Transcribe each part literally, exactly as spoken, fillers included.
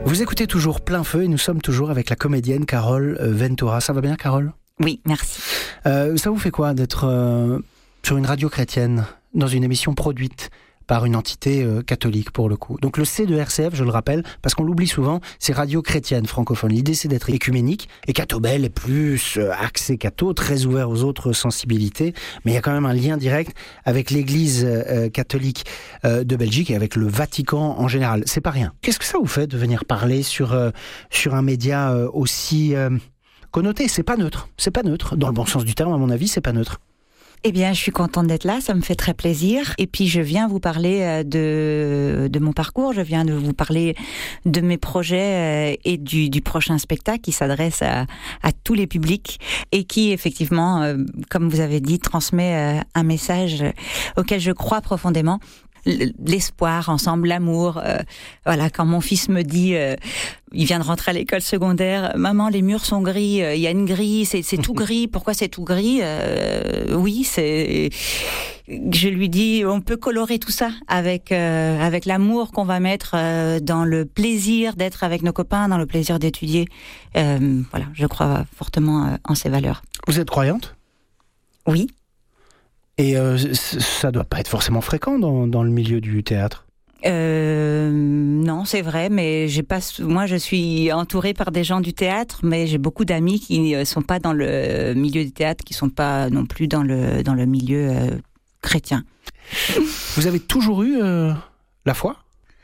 Vous écoutez toujours Plein Feu et nous sommes toujours avec la comédienne Carole Ventura. Ça va bien, Carole ? Oui, merci. Euh, ça vous fait quoi d'être euh, sur une radio chrétienne, dans une émission produite par une entité euh, catholique pour le coup? Donc le C de R C F, je le rappelle, parce qu'on l'oublie souvent, c'est radio chrétienne francophone. L'idée c'est d'être écuménique, et Catobel est plus euh, axé catho, très ouvert aux autres sensibilités, mais il y a quand même un lien direct avec l'église euh, catholique euh, de Belgique et avec le Vatican en général. C'est pas rien. Qu'est-ce que ça vous fait de venir parler sur, euh, sur un média euh, aussi euh, connoté? C'est pas neutre, c'est pas neutre. Dans le bon sens du terme, à mon avis, c'est pas neutre. Eh bien, je suis contente d'être là, ça me fait très plaisir. Et puis, je viens vous parler de, de mon parcours, je viens de vous parler de mes projets et du, du prochain spectacle qui s'adresse à, à tous les publics et qui, effectivement, comme vous avez dit, transmet un message auquel je crois profondément. L'espoir ensemble, l'amour. Euh, voilà, quand mon fils me dit, euh, il vient de rentrer à l'école secondaire, maman, les murs sont gris, il euh, y a une grille, c'est, c'est tout gris. Pourquoi c'est tout gris? euh, Oui, c'est. Je lui dis, on peut colorer tout ça avec euh, avec l'amour qu'on va mettre euh, dans le plaisir d'être avec nos copains, dans le plaisir d'étudier. Euh, voilà, je crois fortement euh, en ces valeurs. Vous êtes croyante? Oui. Et euh, ça doit pas être forcément fréquent dans, dans le milieu du théâtre. Euh, non, c'est vrai, mais j'ai pas. Moi, je suis entourée par des gens du théâtre, mais j'ai beaucoup d'amis qui sont pas dans le milieu du théâtre, qui sont pas non plus dans le dans le milieu euh, chrétien. Vous avez toujours eu euh, la foi ?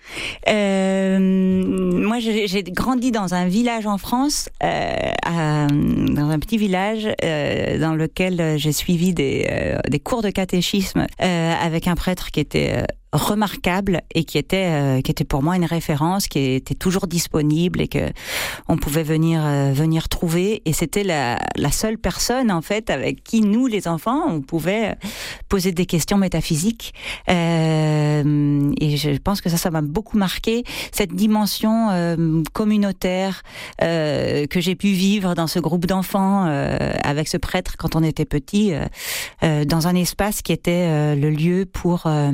Euh, moi, j'ai, j'ai grandi dans un village en France, euh, à, dans un petit village euh, dans lequel j'ai suivi des, euh, des cours de catéchisme euh, avec un prêtre qui était euh, remarquable et qui était euh, qui était pour moi une référence, qui était toujours disponible et que on pouvait venir euh, venir trouver. Et c'était la la seule personne en fait avec qui nous les enfants on pouvait poser des questions métaphysiques. Euh, et je pense que ça ça m'a beaucoup marqué, cette dimension euh, communautaire euh, que j'ai pu vivre dans ce groupe d'enfants euh, avec ce prêtre quand on était petit, euh, euh, dans un espace qui était euh, le lieu pour euh,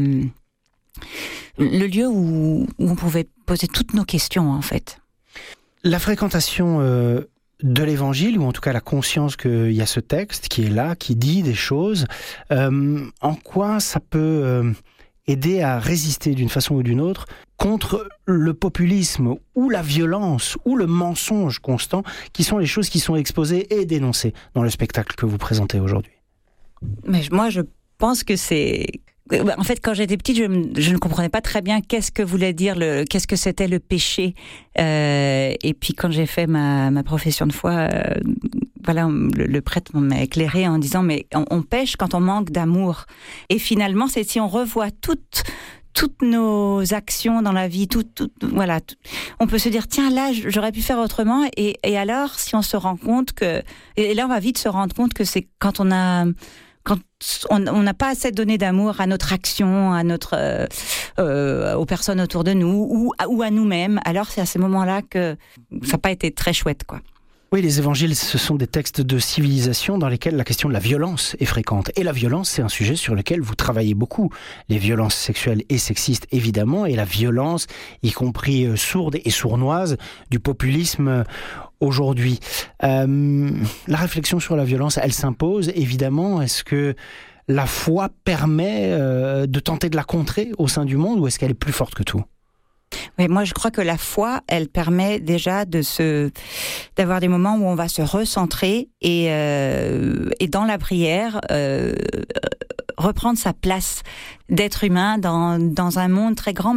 le lieu où, où on pouvait poser toutes nos questions, en fait. La fréquentation euh, de l'évangile, ou en tout cas la conscience qu'il y a ce texte qui est là, qui dit des choses, euh, en quoi ça peut euh, aider à résister d'une façon ou d'une autre contre le populisme, ou la violence, ou le mensonge constant, qui sont les choses qui sont exposées et dénoncées dans le spectacle que vous présentez aujourd'hui? Mais moi, je pense que c'est... En fait, quand j'étais petite, je, je ne comprenais pas très bien qu'est-ce que voulait dire le, qu'est-ce que c'était le péché. Euh, et puis, quand j'ai fait ma, ma profession de foi, euh, voilà, le, le prêtre m'a éclairé en disant, mais on, on pêche quand on manque d'amour. Et finalement, c'est si on revoit toutes toutes nos actions dans la vie, tout, tout, voilà, tout, on peut se dire tiens là j'aurais pu faire autrement. Et, et alors, si on se rend compte que, et là on va vite se rendre compte que c'est quand on a Quand on n'a pas assez donné d'amour à notre action, à notre, euh, euh, aux personnes autour de nous, ou, ou à nous-mêmes, alors c'est à ces moments-là que ça n'a pas été très chouette, quoi. Oui, les évangiles, ce sont des textes de civilisation dans lesquels la question de la violence est fréquente. Et la violence, c'est un sujet sur lequel vous travaillez beaucoup. Les violences sexuelles et sexistes, évidemment, et la violence, y compris sourde et sournoise, du populisme aujourd'hui. Euh, la réflexion sur la violence, elle s'impose, évidemment. Est-ce que la foi permet euh, de tenter de la contrer au sein du monde, ou est-ce qu'elle est plus forte que tout ? Oui, moi je crois que la foi, elle permet déjà de se, d'avoir des moments où on va se recentrer et, euh, et dans la prière, euh, reprendre sa place d'être humain dans, dans un monde très grand.